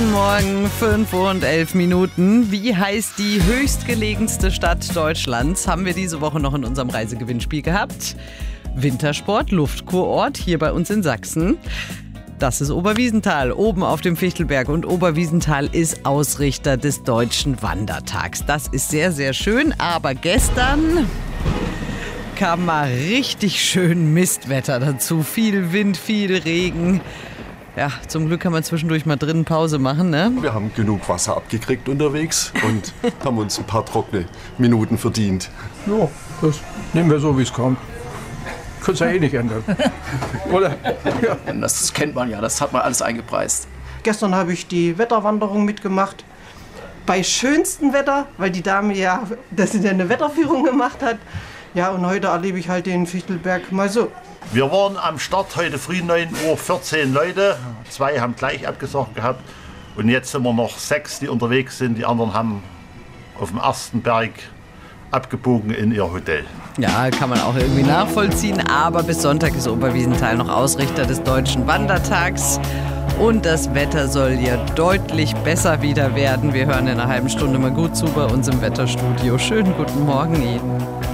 Guten Morgen, 5:11. Wie heißt die höchstgelegenste Stadt Deutschlands? Haben wir diese Woche noch in unserem Reisegewinnspiel gehabt. Wintersport, Luftkurort hier bei uns in Sachsen. Das ist Oberwiesenthal, oben auf dem Fichtelberg. Und Oberwiesenthal ist Ausrichter des Deutschen Wandertags. Das ist sehr, sehr schön. Aber gestern kam mal richtig schön Mistwetter dazu. Viel Wind, viel Regen. Ja, zum Glück kann man zwischendurch mal drinnen Pause machen, ne? Wir haben genug Wasser abgekriegt unterwegs und haben uns ein paar trockene Minuten verdient. Ja, das nehmen wir so, wie es kommt. Könnt's ja eh nicht ändern. Oder? Ja. Das kennt man ja, das hat man alles eingepreist. Gestern habe ich die Wetterwanderung mitgemacht. Bei schönstem Wetter, weil die Dame ja eine Wetterführung gemacht hat. Ja, und heute erlebe ich halt den Fichtelberg mal so. Wir waren am Start heute früh 9 Uhr 14 Leute. 2 haben gleich abgesagt gehabt. Und jetzt sind wir noch 6, die unterwegs sind. Die anderen haben auf dem ersten Berg abgebogen in ihr Hotel. Ja, kann man auch irgendwie nachvollziehen. Aber bis Sonntag ist Oberwiesenthal noch Ausrichter des Deutschen Wandertags. Und das Wetter soll ja deutlich besser wieder werden. Wir hören in einer halben Stunde mal gut zu bei uns im Wetterstudio. Schönen guten Morgen Ihnen.